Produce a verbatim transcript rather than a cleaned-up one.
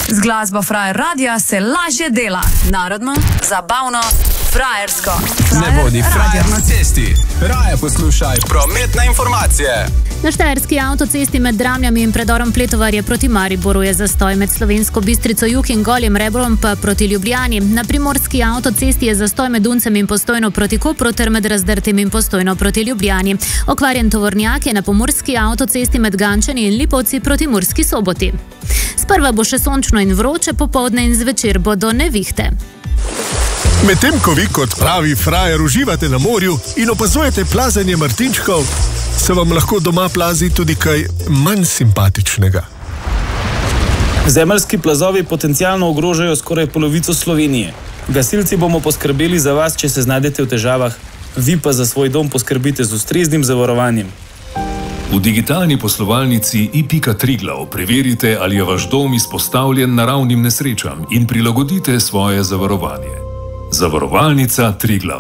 Z glasbo Frajer Radia se lažje dela. Narodno, zabavno, frajersko. Frajer ne bodi frajer na cesti. Raje poslušaj prometne informacije. Na štajerski avtocesti med Dramljami in predorom Pletovarje proti Mariboru je zastoj, med Slovensko Bistrico jug in Goljem Rebrom pa proti Ljubljani. Na primorski avtocesti je zastoj med Uncem in Postojno proti Kopru ter med Razdrtim in Postojno proti Ljubljani. Okvarjen tovornjak je na pomurski avtocesti med Gančani in Lipovci proti Murski Soboti. Sprva bo še sončno in vroče, popoldne in zvečer bodo nevihte. Medtem ko vi kot pravi frajer uživate na morju in opazujete plazenje martinčkov, se vam lahko doma plazi tudi kaj manj simpatičnega. Zemeljski plazovi potencialno ogrožajo skoraj polovico Slovenije. Gasilci bomo poskrbeli za vas, če se znajdete v težavah, vi pa za svoj dom poskrbite z ustreznim zavarovanjem. V digitalni poslovalnici i pika Triglav preverite, ali je vaš dom izpostavljen naravnim nesrečam in prilagodite svoje zavarovanje. Zavarovalnica Triglav.